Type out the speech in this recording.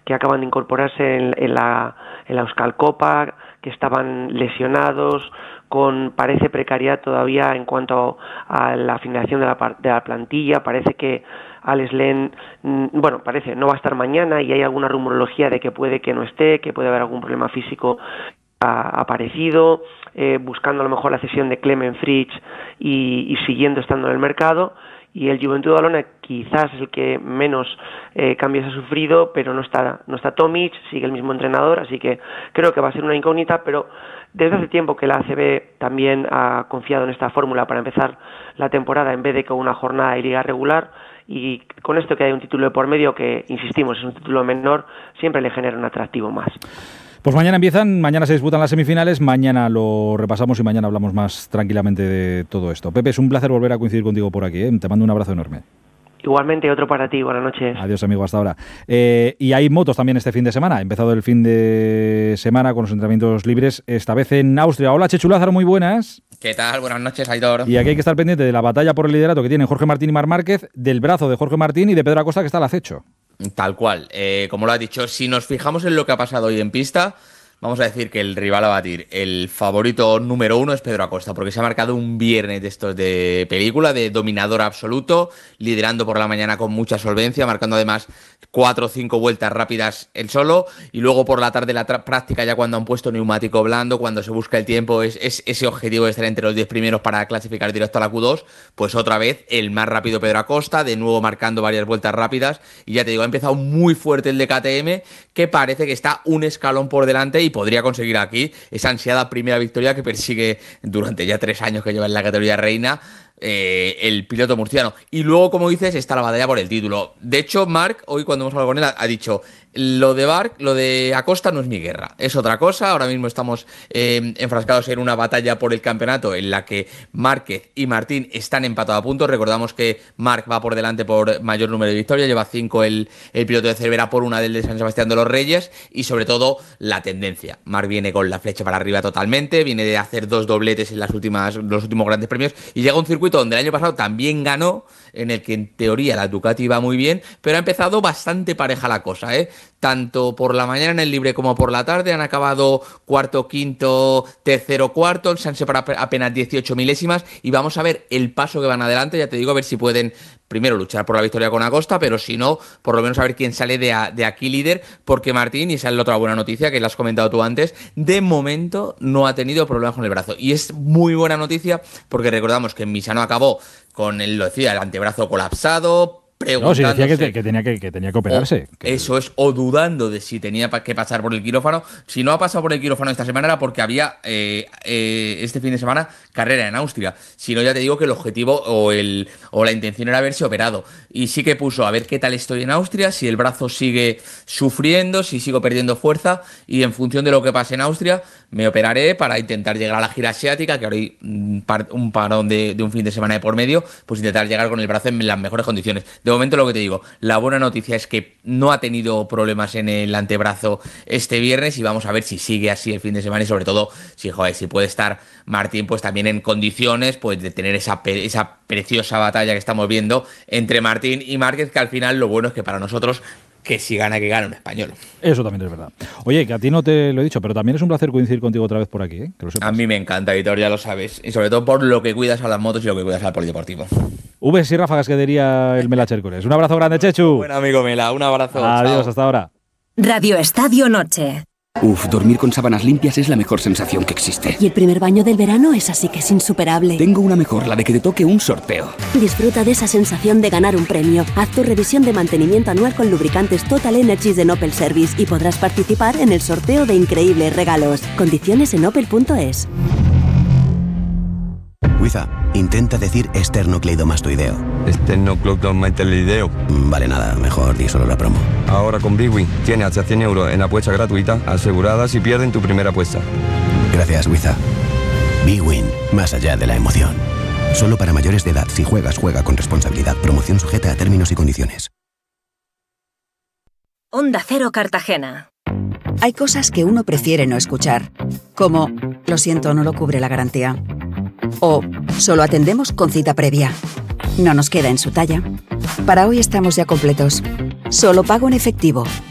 que acaban de incorporarse en la Euskalcopa, que estaban lesionados, parece precariedad todavía en cuanto a la afinación de la plantilla. Parece que Alex Len, parece no va a estar mañana, y hay alguna rumorología de que puede que no esté, que puede haber algún problema físico aparecido, buscando a lo mejor la cesión de Clement Fritsch y siguiendo estando en el mercado. Y el Juventud de Badalona quizás es el que menos cambios ha sufrido, pero no está Tomic, sigue el mismo entrenador, así que creo que va a ser una incógnita. Pero desde hace tiempo que la ACB también ha confiado en esta fórmula para empezar la temporada en vez de con una jornada de liga regular, y con esto que hay un título de por medio que, insistimos, es un título menor, siempre le genera un atractivo más. Pues mañana se disputan las semifinales, mañana lo repasamos y mañana hablamos más tranquilamente de todo esto. Pepe, es un placer volver a coincidir contigo por aquí, ¿eh? Te mando un abrazo enorme. Igualmente, otro para ti, buenas noches. Adiós, amigo, hasta ahora. Y hay motos también este fin de semana, ha empezado el fin de semana con los entrenamientos libres, esta vez en Austria. Hola, Chechu Lázaro, muy buenas. ¿Qué tal? Buenas noches, Aitor. Y aquí hay que estar pendiente de la batalla por el liderato que tienen Jorge Martín y Marc Márquez, del brazo de Jorge Martín y de Pedro Acosta, que está al acecho. Tal cual, como lo has dicho, si nos fijamos en lo que ha pasado hoy en pista, vamos a decir que el rival a batir, el favorito número 1 es Pedro Acosta, porque se ha marcado un viernes de estos de película, de dominador absoluto, liderando por la mañana con mucha solvencia, marcando además 4 o 5 vueltas rápidas él solo, y luego por la tarde la práctica, ya cuando han puesto neumático blando, cuando se busca el tiempo, es ese objetivo de estar entre los 10 primeros para clasificar directo a la Q2, pues otra vez el más rápido Pedro Acosta, de nuevo marcando varias vueltas rápidas, y ya te digo, ha empezado muy fuerte el de KTM, que parece que está un escalón por delante y podría conseguir aquí esa ansiada primera victoria que persigue durante ya 3 años que lleva en la categoría reina el piloto murciano. Y luego, como dices, está la batalla por el título. De hecho, Marc, hoy cuando hemos hablado con él, ha dicho: lo de Acosta no es mi guerra, es otra cosa. Ahora mismo estamos enfrascados en una batalla por el campeonato en la que Márquez y Martín están empatados a puntos. Recordamos que Marc va por delante por mayor número de victorias, lleva 5 el piloto de Cervera, por una del de San Sebastián de los Reyes, y sobre todo la tendencia. Marc viene con la flecha para arriba totalmente, viene de hacer 2 dobletes en los últimos grandes premios, y llega a un circuito donde el año pasado también ganó, en el que en teoría la Ducati va muy bien, pero ha empezado bastante pareja la cosa, tanto por la mañana en el libre como por la tarde han acabado cuarto, quinto, tercero, cuarto, se han separado apenas 18 milésimas, y vamos a ver el paso que van adelante. Ya te digo, a ver si pueden primero luchar por la victoria con Acosta, pero si no, por lo menos a ver quién sale de aquí líder, porque Martín, y esa es la otra buena noticia que la has comentado tú antes, de momento no ha tenido problemas con el brazo, y es muy buena noticia porque recordamos que en Misano acabó con el antebrazo colapsado, preguntándose... No, si decía que tenía que operarse. Eso es, o dudando de si tenía que pasar por el quirófano. Si no ha pasado por el quirófano esta semana era porque había este fin de semana carrera en Austria. Si no, ya te digo que el objetivo o la intención era haberse operado. Y sí que puso a ver qué tal estoy en Austria, si el brazo sigue sufriendo, si sigo perdiendo fuerza, y en función de lo que pase en Austria me operaré para intentar llegar a la gira asiática, que ahora hay un parón de un fin de semana de por medio, pues intentar llegar con el brazo en las mejores condiciones. De momento, lo que te digo, la buena noticia es que no ha tenido problemas en el antebrazo este viernes, y vamos a ver si sigue así el fin de semana, y sobre todo si puede estar Martín pues también en condiciones pues de tener esa preciosa batalla que estamos viendo entre Martín y Márquez, que al final lo bueno es que para nosotros, que si gana, que gane un español. Eso también es verdad. Oye, que a ti no te lo he dicho, pero también es un placer coincidir contigo otra vez por aquí, que lo sepas. A mí me encanta, Víctor, ya lo sabes. Y sobre todo por lo que cuidas a las motos y lo que cuidas al polideportivo. Vs y ráfagas, que diría el Mela Chércoles. Un abrazo grande, Chechu. Buen amigo Mela, un abrazo. Adiós, chao. Hasta ahora. Radio Estadio Noche. Dormir con sábanas limpias es la mejor sensación que existe. Y el primer baño del verano es así que es insuperable. Tengo una mejor, la de que te toque un sorteo. Disfruta de esa sensación de ganar un premio. Haz tu revisión de mantenimiento anual con lubricantes Total Energies de Opel Service y podrás participar en el sorteo de increíbles regalos. Condiciones en opel.es. Wiza, intenta decir esternocleidomastoideo. Esternocleidomastoideo. Vale, nada, mejor di solo la promo. Ahora con BWin tienes hasta 100 euros en apuesta gratuita asegurada si pierden tu primera apuesta. Gracias, Wiza. BWin, más allá de la emoción. Solo para mayores de edad. Si juegas, juega con responsabilidad. Promoción sujeta a términos y condiciones. Onda Cero Cartagena. Hay cosas que uno prefiere no escuchar, como lo siento, no lo cubre la garantía, o solo atendemos con cita previa. No nos queda en su talla. Para hoy estamos ya completos. Solo pago en efectivo.